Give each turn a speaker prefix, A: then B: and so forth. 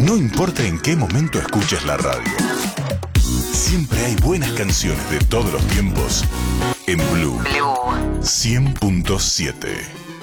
A: No importa en qué momento escuches la radio, siempre hay buenas canciones de todos los tiempos en Blue 100.7.